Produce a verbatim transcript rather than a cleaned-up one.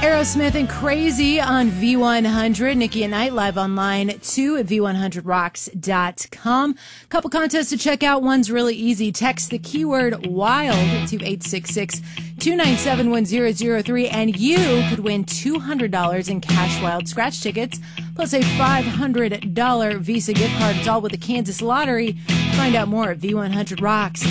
Aerosmith and Crazy on V one hundred. Nikki at Night live online to V one hundred rocks dot com. Couple contests to check out. One's really easy. Text the keyword WILD to eight six six, two nine seven, one zero zero three and you could win two hundred dollars in Cash Wild scratch tickets plus a five hundred dollars Visa gift card. It's all with the Kansas Lottery. Find out more at V one hundred rocks